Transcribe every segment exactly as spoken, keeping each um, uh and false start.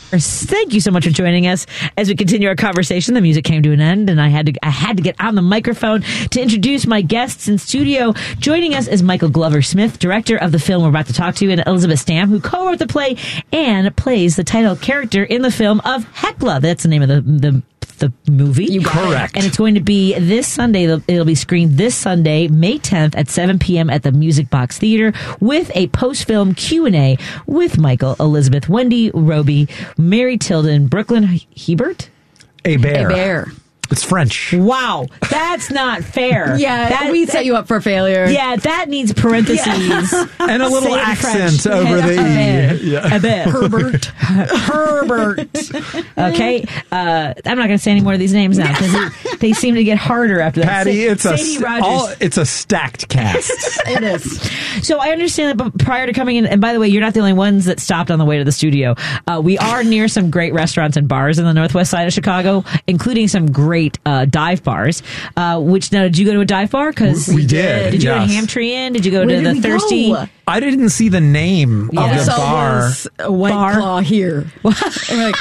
Thank you so much for joining us as we continue our conversation. The music came to an end, and I had to I had to get on the microphone to introduce my guests in studio. Joining us is Michael Glover Smith, director of the film we're about to talk to, and Elizabeth Stam, who co-wrote the play and plays the title character in the film of Hecla. That's the name of the the. the movie. You got Correct. It. And it's going to be this Sunday. It'll be screened this Sunday, May tenth at seven p.m. at the Music Box Theater with a post-film Q and A with Michael, Elizabeth, Wendy Roby, Mary Tilden, Brooklyn Hebert. A bear. A bear. It's French. Wow, that's not fair. Yeah, that, we that, set you up for failure. Yeah, that needs parentheses. Yeah. And a little Say it in accent French. over the A bear. E. Yeah. A bear. Herbert. Herbert. Okay, uh, I'm not going to say any more of these names now because they, they seem to get harder after that. Patty, Sa- it's a Sadie s- Rogers. all, it's a stacked cast. It is. So I understand that, but prior to coming in, and by the way, you're not the only ones that stopped on the way to the studio. Uh, we are near some great restaurants and bars in the northwest side of Chicago, including some great uh, dive bars. Uh, which now, did you go to a dive bar? Because We did, Did you yes. go to Hamtree Inn? Did you go Where to did the we Thirsty? go? I didn't see the name Yeah. of the So bar. was a White Bar? Claw here. I'm like,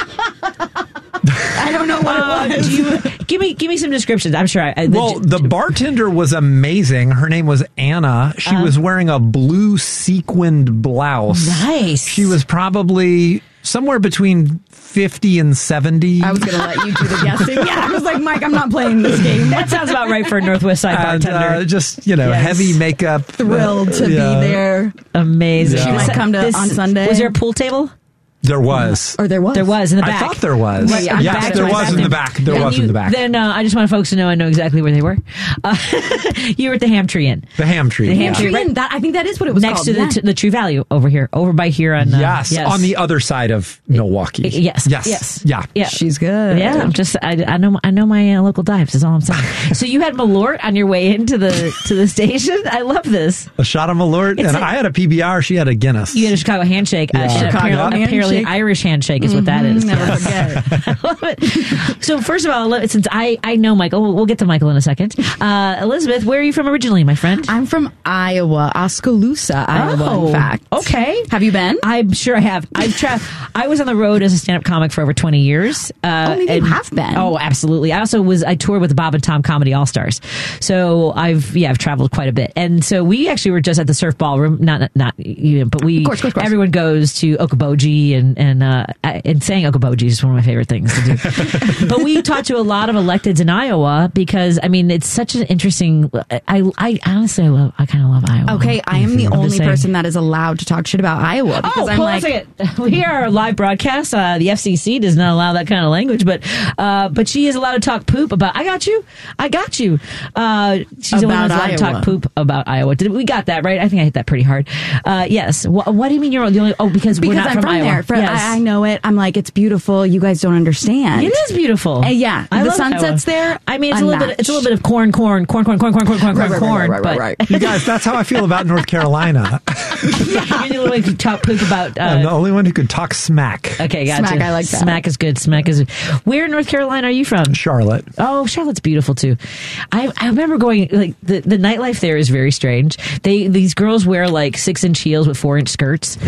I don't know what Uh, it was. do you, give me give me some descriptions. I'm sure. I, I, Well, the bartender was amazing. Her name was Anna. She Uh. was wearing a blue sequined blouse. Nice. She was probably somewhere between fifty and seventy. I was going to let you do the guessing. Yeah, I was like, Mike, I'm not playing this game. That sounds about right for a Northwest Side and, bartender. uh, just, you know, Yes. heavy makeup. Thrilled to Yeah. be there. Amazing. She This- might come to- on Sunday. Was there a pool table? There was. Or there was. There was in the back. I thought there was. Right, yeah, yes, back there to was in the back. There Then was you- in the back. Then uh, I just want folks to know I know exactly where they were. Uh, you were at the Hamtree Inn. the ham tree. The ham yeah. tree. Tree Inn, that, I think that is what it was Next called. to the, yeah. t- the True Value over here, over by here on uh, Yes, on the other side of Milwaukee. Yes. Yes. Yes. Yeah. Yeah. She's good. Yeah, I'm just I, I know I know my uh, local dives is all I'm saying. So you had Malort on your way into the to the station. I love this. A shot of Malort, It's and a- I had a P B R. She had a Guinness. You had a Chicago handshake. Yeah. Uh, Chicago apparently, apparently handshake. Irish handshake is what that is. Never forget. I love it. So first of all, I love it, since I, I know Michael, we'll, we'll get to Michael in a second. Uh, Elizabeth, where are you from originally, my friend? I'm from Iowa, Oskaloosa, Iowa, Oh, in fact. okay. Have you been? I'm sure I have. I've tra- I was on the road as a stand-up comic for over twenty years. Uh, Oh, maybe you have been. Oh, absolutely. I also was. I toured with the Bob and Tom Comedy All Stars, so I've yeah I've traveled quite a bit. And so we actually were just at the Surf Ballroom. Not not you, but we. Of course, of course, of course. Everyone goes to Okoboji, and and uh, and saying Okoboji is one of my favorite things to do. But we talked to a lot of electeds in Iowa because I mean it's such an interesting. I I honestly I love I kind of love Iowa. Okay, I am the I'm just only saying. person that is allowed to talk shit about Iowa because Oh, I'm hold like, on a second. We are a live broadcast. Uh, the F C C does not allow that kind of language, but uh, but she is allowed to talk poop about. I got you. I got you. Uh, she's the one About who's allowed to Iowa. talk poop about Iowa. Did we got that right? I think I hit that pretty hard. Uh, yes. What, what do you mean you're the only? Oh, because, we're because not I'm from, from Iowa. there. For, Yes. I, I know it. I'm like, it's beautiful. You guys don't understand. It is beautiful. Uh, yeah, I the love sunsets Iowa. there, I mean, it's a little bit. unmatched. It's a little bit of corn, corn, corn, corn, corn, corn, corn, corn, Right, right, corn. right, right, but right, right. You guys, that's how I feel about North Carolina. yeah, you're the only one who talk poop about. Uh, I'm the only one who could talk smack. Okay, gotcha. Smack, I like that. Smack is good. Smack is. Where in North Carolina are you from? Charlotte. Oh, Charlotte's beautiful too. I I remember going like the, the nightlife there is very strange. They these girls wear like six inch heels with four inch skirts,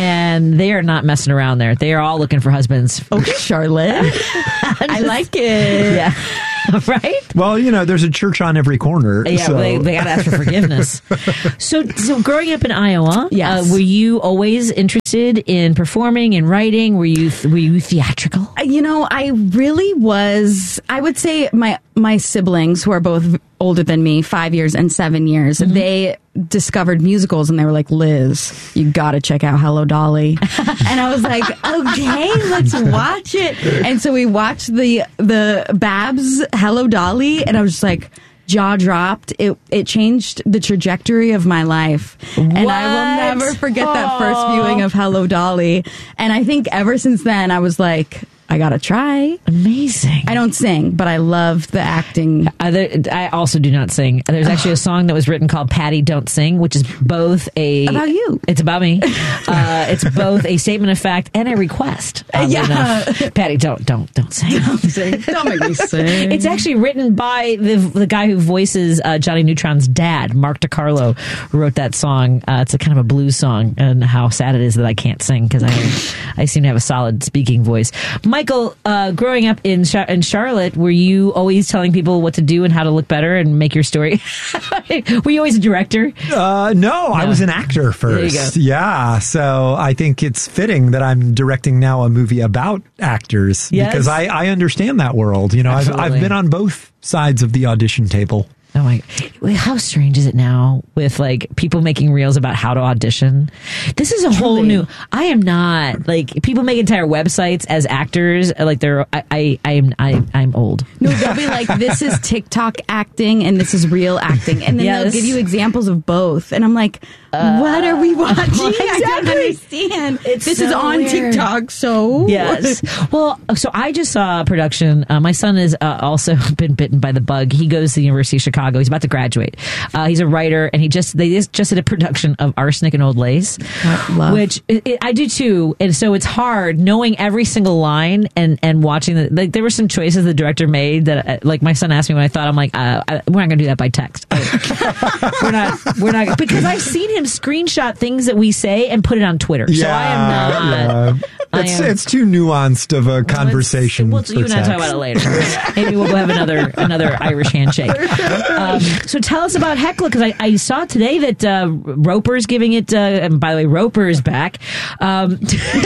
and they are not messing around there. They are all looking for husbands. Okay, Charlotte. I like it. Yeah. Right? Well, you know, there's a church on every corner. Yeah, so. they, they got to ask for forgiveness. so, so growing up in Iowa, Yes. uh, were you always interested in performing and writing? Were you were you theatrical? You know, I really was. I would say my my siblings, who are both older than me, five years and seven years, Mm-hmm. they discovered musicals and they were like, Liz, you got to check out Hello Dolly. And I was like, okay, let's watch it. And so we watched the the Babs Hello Dolly, and I was just like, jaw dropped. It it changed the trajectory of my life. And I will What? never forget that first Aw. viewing of Hello Dolly. And I think ever since then, I was like, I gotta try. Amazing. I don't sing, but I love the acting. Uh, there, I also do not sing. There's actually a song that was written called Patty Don't Sing, which is both a... About you. It's about me. Uh, it's both a statement of fact and a request. Yeah. Enough. Patty, don't, don't, don't sing. Don't sing. Don't make me sing. It's actually written by the the guy who voices uh, Johnny Neutron's dad, Mark DiCarlo, who wrote that song. Uh, it's a kind of a blues song, and how sad it is that I can't sing because I I seem to have a solid speaking voice. Michael, uh, growing up in Char- in Charlotte, were you always telling people what to do and how to look better and make your story? Were you always a director? Uh, no, no, I was an actor There you first. go. Yeah, so I think it's fitting that I'm directing now a movie about actors Yes. because I, I understand that world. You know, I've, I've Absolutely. been on both sides of the audition table. Oh my! Wait, how strange is it now with like people making reels about how to audition? This is a whole Truly. new. I am not like people make entire websites as actors. Like they're. I. I, I am. I. I'm old. No, they'll be like, this is TikTok acting and this is real acting. And then Yes. they'll give you examples of both. And I'm like, what are we watching? I don't exactly. understand. It's this is so on weird. TikTok, so. Yes. Well, so I just saw a production. Uh, my son has uh, also been bitten by the bug. He goes to the University of Chicago. He's about to graduate. Uh, he's a writer, and he just they just, just did a production of Arsenic and Old Lace, Love. which it, it, I do too. And so it's hard knowing every single line and and watching the like. There were some choices the director made that, uh, like my son asked me when I thought, I'm like, uh, I, we're not going to do that by text. we're not. We're not because I've seen him screenshot things that we say and put it on Twitter. So I am not. yeah. I It's, am- it's too nuanced of a conversation. Well, for you and I text. talk about it later. Maybe we'll have another another Irish handshake. Um, so tell us about Heckler, because I, I saw today that uh, Roper's giving it. Uh, and by the way, Roper is back. Um,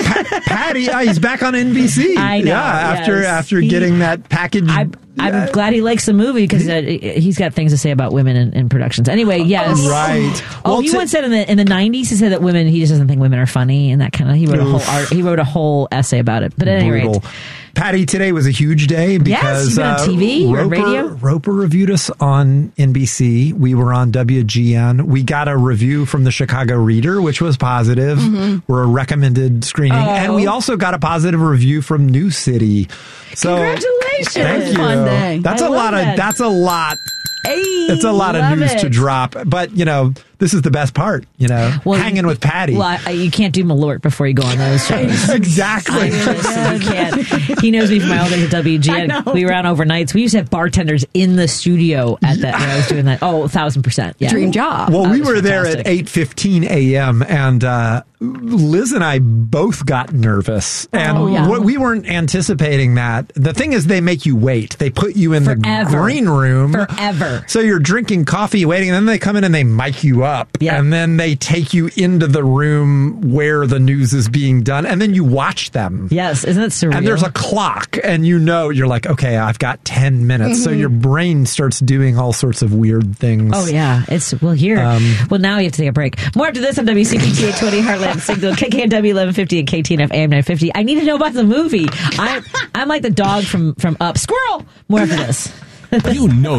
Patty, uh, he's back on N B C. I know, Yeah, after yes. after He- getting that package. I, I'm Yeah. glad he likes the movie because uh, he's got things to say about women in, in productions. Anyway, yes, Right. Oh, Well, he to- once said in the in the nineties, he said that women. He just doesn't think women are funny, and that kind of. He wrote a whole Oof. art. He wrote a whole essay about it. But at any Brutal. rate. Patty, today was a huge day because you've been on uh, T V, you're on Roper, radio. Roper reviewed us on N B C. We were on W G N. We got a review from the Chicago Reader, which was positive. Mm-hmm. We're a recommended screening. Oh. And we also got a positive review from New City. So Congratulations. Thank you. Fun day. That's I a love lot that. of that's a lot. Hey, It's a lot of love news it. to drop. But, you know, this is the best part, you know, Well, hanging with Patty. Well, I, you can't do Malort before you go on those shows. Exactly. I really can't. He knows me from my old days at W G N. I know. We were on overnights. We used to have bartenders in the studio at that when I was doing that. Oh, a thousand percent. Yeah. Dream job. Well, That we was were there fantastic. at eight fifteen a.m. and uh, Liz and I both got nervous. And Oh, yeah. what, we weren't anticipating that. The thing is, they make you wait. They put you in the Forever. green room. Forever. So you're drinking coffee, waiting, and then they come in and they mic you up. Yeah. And then they take you into the room where the news is being done. And then you watch them. Yes, isn't it surreal? And there's a clock, and you know, you're like, okay, I've got ten minutes. So your brain starts doing all sorts of weird things. Oh yeah, it's well here. Um, well, now we have to take a break. More after this on W C P T eight twenty Heartland Signal, K K N W eleven fifty, and K T N F A M nine fifty. I need to know about the movie. I'm I'm like the dog from from Up. Squirrel. More after this. You know.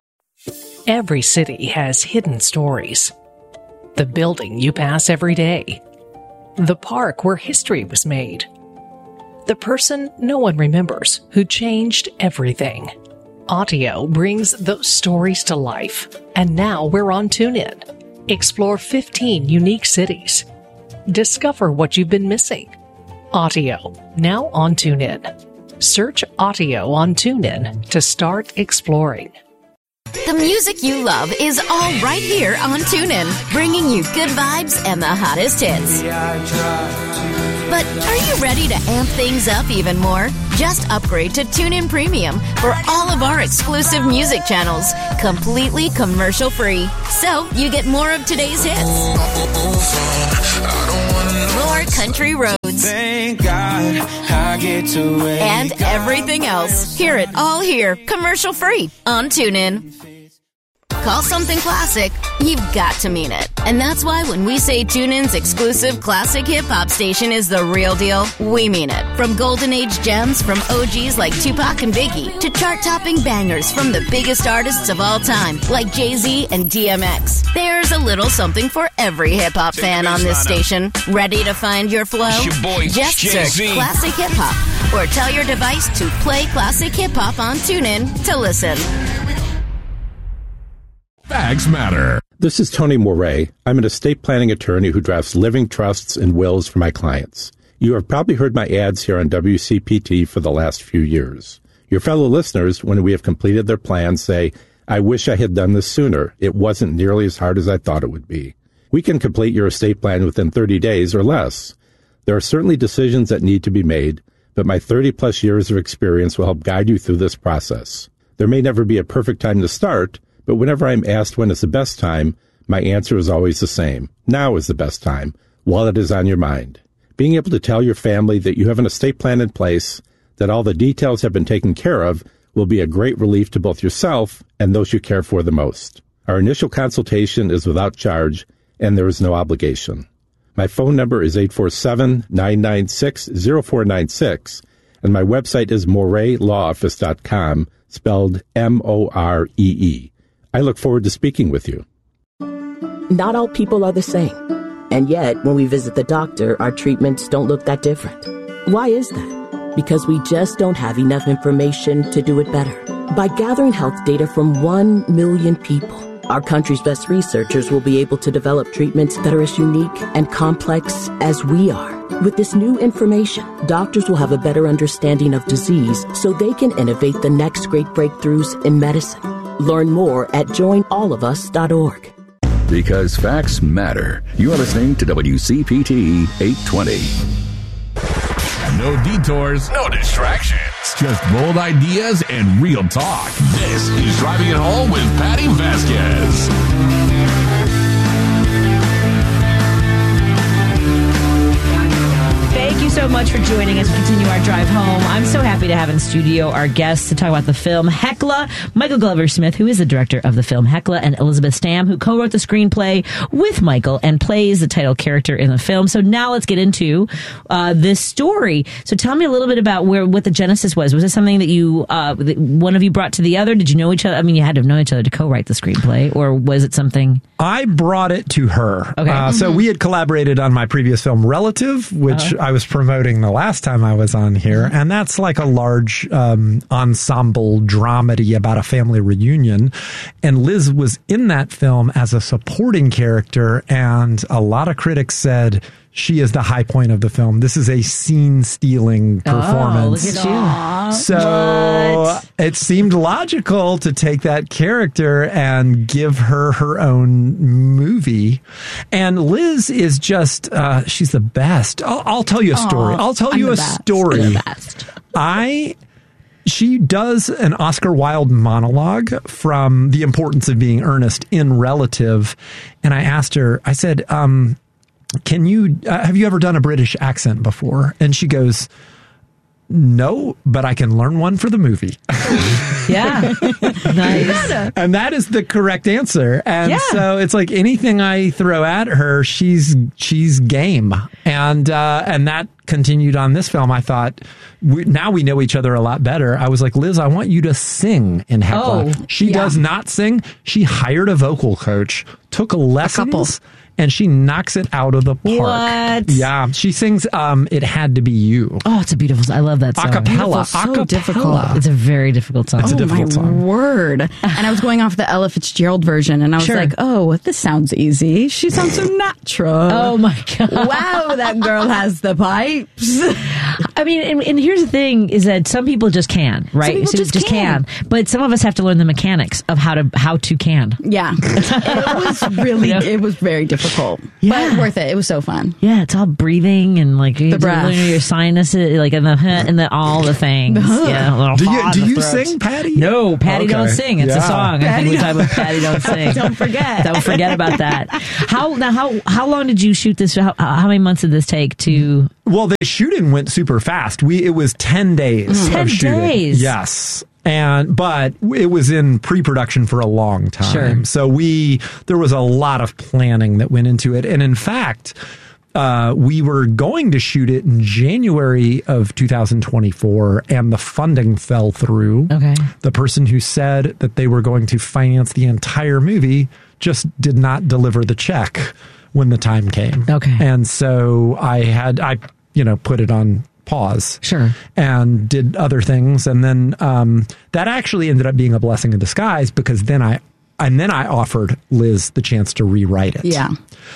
Every city has hidden stories. The building you pass every day. The park where history was made. The person no one remembers who changed everything. Audio brings those stories to life. And now we're on TuneIn. Explore fifteen unique cities. Discover what you've been missing. Audio, now on TuneIn. Search Audio on TuneIn to start exploring. The music you love is all right here on TuneIn, bringing you good vibes and the hottest hits. But are you ready to amp things up even more? Just upgrade to TuneIn Premium for all of our exclusive music channels, completely commercial-free. So you get more of today's hits, more country roads, Thank God I get to wake and everything else. Hear it all here, commercial-free on TuneIn. call something classic, you've got to mean it. And that's why when we say TuneIn's exclusive classic hip-hop station is the real deal, we mean it. From Golden Age gems from O Gs like Tupac and Biggie to chart-topping bangers from the biggest artists of all time like Jay-Z and D M X. There's a little something for every hip-hop fan on this station. Ready to find your flow? Your boy, Just search Jay-Z. Classic Hip Hop or tell your device to play Classic Hip Hop on TuneIn to listen. Facts matter. This is Tony Moret. I'm an estate planning attorney who drafts living trusts and wills for my clients. You have probably heard my ads here on W C P T for the last few years. Your fellow listeners, when we have completed their plans, say, I wish I had done this sooner. It wasn't nearly as hard as I thought it would be. We can complete your estate plan within thirty days or less. There are certainly decisions that need to be made, but my thirty-plus years of experience will help guide you through this process. There may never be a perfect time to start, but whenever I'm asked when is the best time, my answer is always the same. Now is the best time, while it is on your mind. Being able to tell your family that you have an estate plan in place, that all the details have been taken care of, will be a great relief to both yourself and those you care for the most. Our initial consultation is without charge, and there is no obligation. My phone number is eight four seven, nine nine six, zero four nine six, and my website is moret law office dot com, spelled M O R E E. I look forward to speaking with you. Not all people are the same. And yet, when we visit the doctor, our treatments don't look that different. Why is that? Because we just don't have enough information to do it better. By gathering health data from one million people, our country's best researchers will be able to develop treatments that are as unique and complex as we are. With this new information, doctors will have a better understanding of disease so they can innovate the next great breakthroughs in medicine. Learn more at join all of us dot org. Because facts matter. You are listening to W C P T eight twenty. No detours, no distractions. Just bold ideas and real talk. This is Driving It Home with Patty Vasquez. Thank you so much for joining us. We continue our drive home. I'm so happy to have in studio our guests to talk about the film Hekla, Michael Glover Smith, who is the director of the film Hekla, and Elizabeth Stamm, who co-wrote the screenplay with Michael and plays the title character in the film. So now let's get into uh, this story. So tell me a little bit about where what the genesis was. Was this something that you, uh, that one of you brought to the other? Did you know each other? I mean, you had to have known each other to co-write the screenplay, or was it something? I brought it to her. Okay. Uh, Mm-hmm. So we had collaborated on my previous film, Relative, which uh-huh. I was promoting the last time I was on here. And that's like a large um, ensemble dramedy about a family reunion. And Liz was in that film as a supporting character. And a lot of critics said she is the high point of the film. This is a scene-stealing performance. Oh, look at you. So What? it seemed logical to take that character and give her her own movie. And Liz is just, uh, she's the best. I'll, I'll tell you a story. Aw, I'll tell I'm you the a best. story. You're the best. I... She does an Oscar Wilde monologue from The Importance of Being Earnest in Relative. And I asked her, I said, um, can you, uh, have you ever done a British accent before? And she goes, no, but I can learn one for the movie. Yeah. Nice. And that is the correct answer. And Yeah. so it's like anything I throw at her, she's she's game. And uh, and that continued on this film. I thought, we, now we know each other a lot better. I was like, Liz, I want you to sing in Hekla. Oh, she yeah. does not sing. She hired a vocal coach, took lessons, and she knocks it out of the park. What? Yeah. She sings um, It Had to Be You. Oh, it's a beautiful. I love that song. Acapella. So Acapella. difficult. It's a very difficult song. It's a Oh, difficult my song. word. And I was going off the Ella Fitzgerald version, and I was Sure. like, oh, this sounds easy. She sounds so natural. Oh my God. Wow, that girl has the pipes. I mean, and, and here's the thing: is that some people just can, right? people just can. But some of us have to learn the mechanics of how to how to can. Yeah. It was really, You know? it was very difficult. Yeah. But worth it. It was so fun. Yeah, it's all breathing and like you breath. learn your sinuses, like in the and the all the things. Yeah, a little Do you hot do in the you throat. sing, Patty? No, Patty Okay. don't sing. It's a Yeah. song. I think we talk about Patty don't sing. Don't forget. Don't forget about that. How now? How how long did you shoot this? How, how many months did this take to? Well, the shooting went super fast. We it was ten days. Ten of shooting. days? Yes. And but it was in pre-production for a long time. Sure. So we there was a lot of planning that went into it. And in fact, uh, we were going to shoot it in January of two thousand twenty-four, and the funding fell through. Okay. The person who said that they were going to finance the entire movie just did not deliver the check when the time came. Okay. And so I had I you know put it on pause. Sure. And did other things. And then um, that actually ended up being a blessing in disguise, because then I and then I offered Liz the chance to rewrite it. Yeah.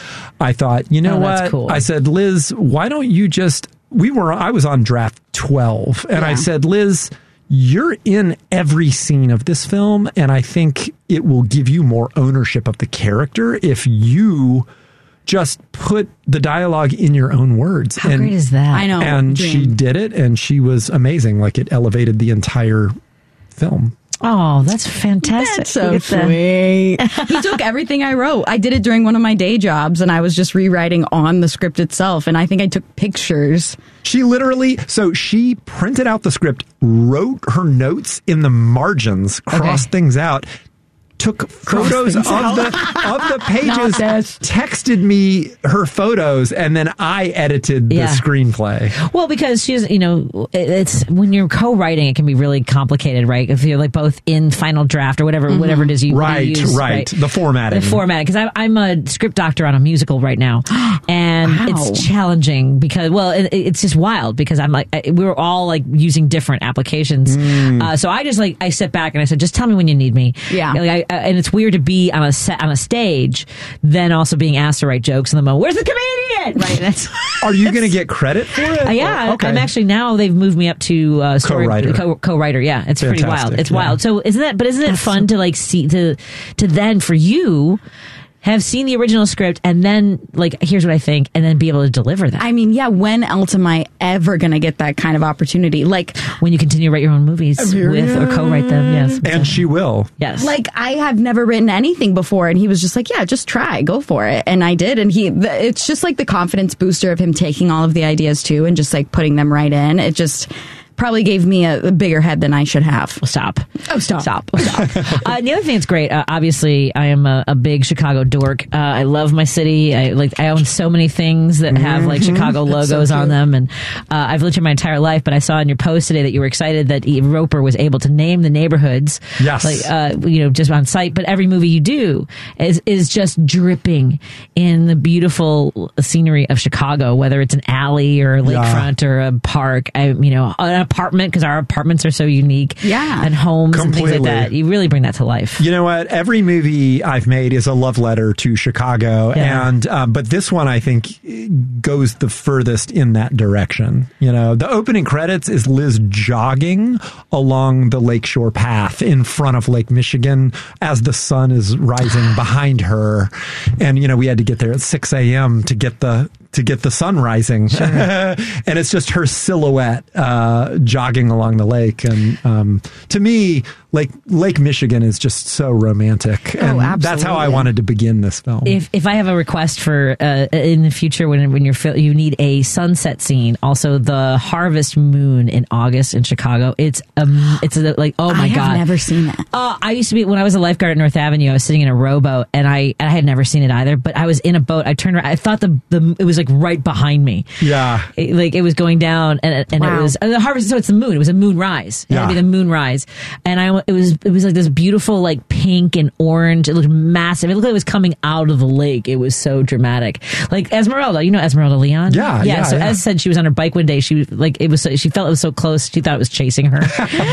I thought, you know Oh, what? that's cool. I said, Liz, why don't you just we were I was on draft twelve, and Yeah. I said, Liz, you're in every scene of this film, and I think it will give you more ownership of the character if you just put the dialogue in your own words. How and, great is that? I know. And Dream. she did it, and she was amazing. Like, it elevated the entire film. Oh, that's fantastic. That's so Look at the- sweet. He took everything I wrote. I did it during one of my day jobs, and I was just rewriting on the script itself. And I think I took pictures. She literally, so she printed out the script, wrote her notes in the margins, crossed things out, took photos of things out. the of the pages, Not this. texted me her photos, and then I edited the Yeah. screenplay. Well, because she's, you know, it- it's when you're co-writing, it can be really complicated, right? If you're like both in final draft or whatever, whatever it is you Right, you use, right. The formatting. the formatting. Because I'm a script doctor on a musical right now, and Wow. it's challenging because, well, it, it's just wild because I'm like, I- we were all like using different applications. Uh, so I just like I sit back and I said, just tell me when you need me. Yeah. Like, I, I, and it's weird to be on a set on a stage, then also being asked to write jokes in the moment. Where's the comedian? Right. That's. Are you going to get credit for it? Uh, yeah, Or- okay. I'm actually now they've moved me up to uh, story, Co-writer. Co- co-writer. Yeah, it's pretty Fantastic, wild. It's yeah. wild. So isn't that? But isn't it fun to like see to to then for you have seen the original script and then like here's what I think and then be able to deliver that I mean, yeah, when else am I ever going to get that kind of opportunity? Like, when you continue to write your own movies with or co-write them. Yes, And she will. yes. like I have never written anything before, and he was just like, yeah, just try, go for it. And I did. And he, th- it's just like the confidence booster of him taking all of the ideas too and just like putting them right in. It just probably gave me a, a bigger head than I should have. Stop. Oh, stop. Stop. Stop. uh, the other thing that's great, uh, obviously, I am a, a big Chicago dork. Uh, I love my city. I like. I own so many things that have like Chicago logos on them, and uh, I've lived here my entire life. But I saw in your post today that you were excited that E. Roper was able to name the neighborhoods. Yes. Like uh, you know, just on site. But every movie you do is is just dripping in the beautiful scenery of Chicago, whether it's an alley or a lakefront or a park. I, you know, an apartment because our apartments are so unique. Yeah. And homes Completely. and things like that. You really bring that to life. You know what? Every movie I've made is a love letter to Chicago, Yeah. and um, but this one I think goes the furthest in that direction. You know, the opening credits is Liz jogging along the Lakeshore Path in front of Lake Michigan as the sun is rising behind her, and you know we had to get there at six a.m. to get the to get the sun rising, sure. And it's just her silhouette uh, jogging along the lake, and um, to me, Lake Lake Michigan is just so romantic, and that's how I absolutely. wanted to begin this film. If if I have a request for uh, in the future when when you're fil- you need a sunset scene, also the harvest moon in August in Chicago. It's um it's a, like oh my I god, have never seen that. Uh, I used to be when I was a lifeguard at North Avenue. I was sitting in a rowboat, and I I had never seen it either. But I was in a boat. I turned around. I thought the the it was like right behind me. Yeah. It, like it was going down, and and Wow. it was uh, the harvest. So it's the moon. It was a moonrise. It had to Yeah. be the moonrise, and I it was it was like this beautiful like pink and orange. It looked massive. It looked like it was coming out of the lake. It was so dramatic. Like Esmeralda, you know Esmeralda Leon. Yeah, yeah. yeah, so yeah. Ez said she was on her bike one day. She was like it was. So, she felt it was so close. She thought it was chasing her.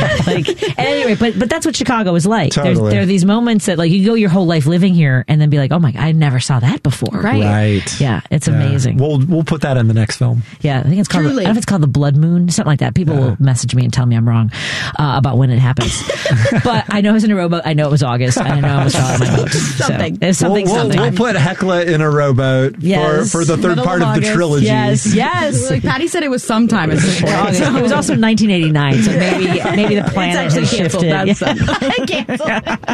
Like anyway, but but that's what Chicago is like. There's, Totally. there are these moments that like you go your whole life living here, and then be like, oh my god, I never saw that before. Right. Right. Yeah, it's Yeah. amazing. We'll we'll put that in the next film. Yeah, I think it's called. I Truly. don't know if it's called the Blood Moon, something like that. People will message me and tell me I'm wrong uh, about when it happens. but I know I was in a rowboat. I know it was August. And I know I was on my boat. Something. So, there's something, we'll, something. We'll, we'll put Hecla in a rowboat Yes. for, for the third Middle part of of, the August. trilogy. Yes, yes. Like Patty said, it was sometime at this point. August. It was also nineteen eighty-nine, so maybe maybe the plan It's actually actually shifted. canceled.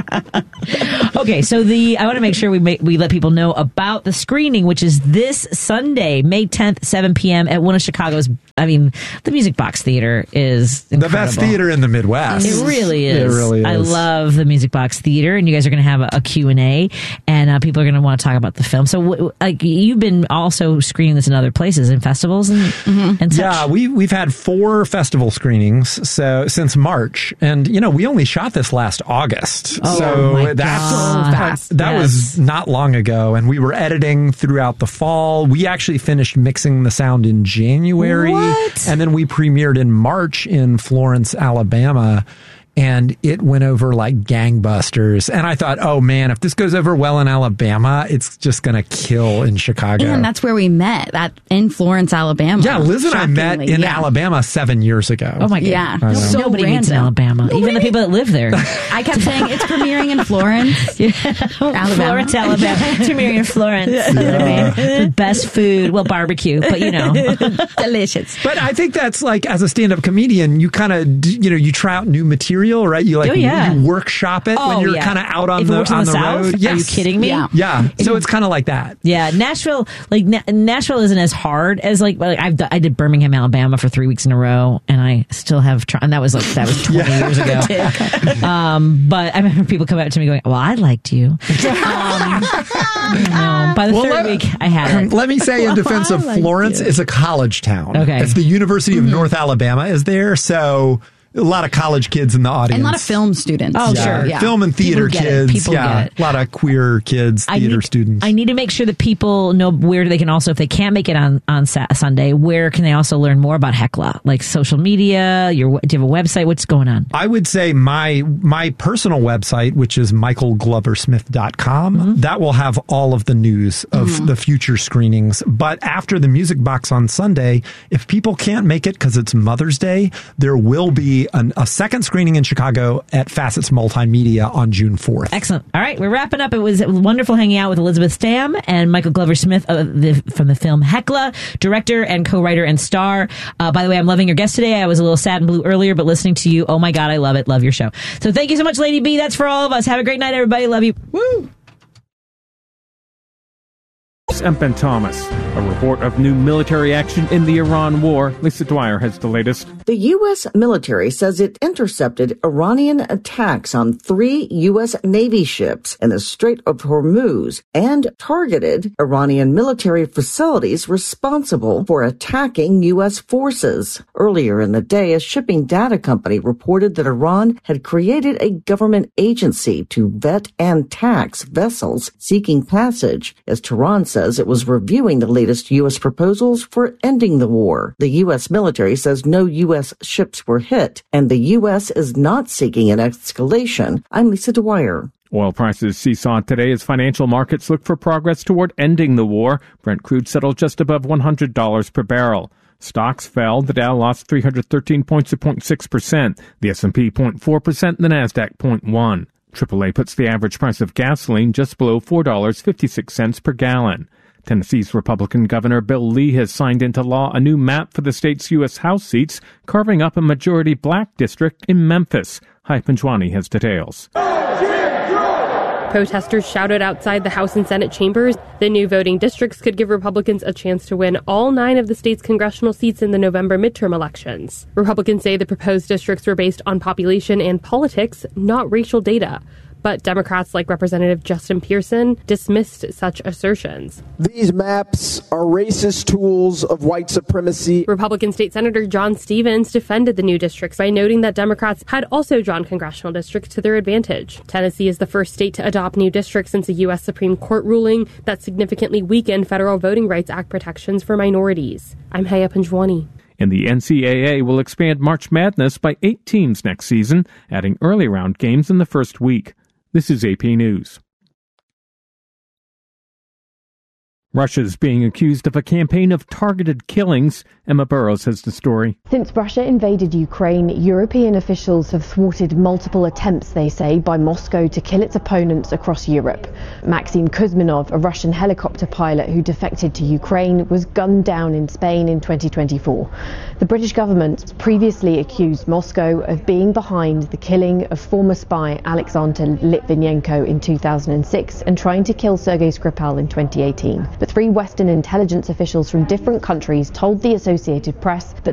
Yeah. Okay, so the I want to make sure we make, we let people know about the screening, which is this Sunday, May tenth, seven p.m. at one of Chicago's. I mean, the Music Box Theater is incredible. The best theater in the Midwest. It really is. It really is. I love the Music Box Theater, and you guys are going to have a, a Q and A, and uh, people are going to want to talk about the film. So, w- like, you've been also screening this in other places, in festivals and, mm-hmm. and such. Yeah, we, we've had four festival screenings so since March, and, you know, we only shot this last August. Oh, so my that's God. fast. That Yes. was not long ago, and we were editing throughout the fall. We actually finished mixing the sound in January, What? and then we premiered in March in Florence, Alabama. And it went over like gangbusters. And I thought, oh man, if this goes over well in Alabama, it's just going to kill in Chicago. And that's where we met, that in Florence, Alabama. Yeah, Liz and I met Shockingly, in yeah. Alabama seven years ago. Oh my God. Yeah. I know. So Nobody meets in random. Alabama, even the people that live there. I kept saying it's premiering in Florence. Alabama. Florence, Alabama. It's premiering in Florence. You know what I mean? The best food. Well, barbecue, but you know. Delicious. But I think that's like, as a stand-up comedian, you kind of, you know, you try out new material, right? You like, Oh, yeah. you workshop it Oh, when you're yeah. kind of out on If it the works in on the the South? road. Are Yes. you kidding me? Yeah. Yeah. So it's kind of like that. Yeah, Nashville, like Na- Nashville isn't as hard as like, like I've d- I did Birmingham, Alabama for three weeks in a row, and I still have tried. And that was like that was twenty years ago. um, but I remember people come up to me going, "Well, I liked you." Um, no, by the Well, third let- week, I had it. Let me say in defense of Florence, it's a college town. Okay. It's the University of North Alabama is there, so a lot of college kids in the audience. And a lot of film students. Oh, Yeah. sure. Yeah. Film and theater People get it. kids. People yeah. get it. A lot of queer kids, I theater need, students. I need to make sure that people know where they can also, if they can't make it on on Sa- Sunday, where can they also learn more about Hecla, like social media? Your do you have a website? What's going on? I would say my my personal website, which is michael glover smith dot com, Mm-hmm. that will have all of the news of Mm-hmm. the future screenings. But after the Music Box on Sunday, if people can't make it because it's Mother's Day, there will be an, a second screening in Chicago at Facets Multimedia on June fourth. Excellent. All right, we're wrapping up. It was, it was wonderful hanging out with Elizabeth Stamm and Michael Glover Smith of the, from the film Hecla, director and co-writer and star. Uh, by the way, I'm loving your guest today. I was a little sad and blue earlier, but listening to you, oh my God, I love it. Love your show. So thank you so much, Lady B. That's for all of us. Have a great night, everybody. Love you. Woo! I'm Ben Thomas. A report of new military action in the Iran war. Lisa Dwyer has the latest. The U S military says it intercepted Iranian attacks on three U S Navy ships in the Strait of Hormuz and targeted Iranian military facilities responsible for attacking U S forces. Earlier in the day, a shipping data company reported that Iran had created a government agency to vet and tax vessels seeking passage, as Tehran says it was reviewing the latest U S proposals for ending the war. The U S military says no U S ships were hit, and the U S is not seeking an escalation. I'm Lisa Dwyer. Oil prices seesawed today as financial markets look for progress toward ending the war. Brent crude settled just above one hundred dollars per barrel. Stocks fell. The Dow lost three hundred thirteen points, at zero point six percent. The S and P zero point four percent, and the NASDAQ zero point one. triple A puts the average price of gasoline just below four dollars and fifty-six cents per gallon. Tennessee's Republican Governor Bill Lee has signed into law a new map for the state's U S House seats, carving up a majority black district in Memphis. Hai Panjwani has details. Protesters shouted outside the House and Senate chambers. The new voting districts could give Republicans a chance to win all nine of the state's congressional seats in the November midterm elections. Republicans say the proposed districts were based on population and politics, not racial data. But Democrats like Representative Justin Pearson dismissed such assertions. These maps are racist tools of white supremacy. Republican State Senator John Stevens defended the new districts by noting that Democrats had also drawn congressional districts to their advantage. Tennessee is the first state to adopt new districts since a U S Supreme Court ruling that significantly weakened Federal Voting Rights Act protections for minorities. I'm Haya Panjwani. And the N C double A will expand March Madness by eight teams next season, adding early round games in the first week. This is A P News. Russia's being accused of a campaign of targeted killings. Emma Burrows has the story. Since Russia invaded Ukraine, European officials have thwarted multiple attempts, they say, by Moscow to kill its opponents across Europe. Maxim Kuzminov, a Russian helicopter pilot who defected to Ukraine, was gunned down in Spain in twenty twenty-four. The British government previously accused Moscow of being behind the killing of former spy Alexander Litvinenko in two thousand six and trying to kill Sergei Skripal in twenty eighteen. But three Western intelligence officials from different countries told the Associated Press that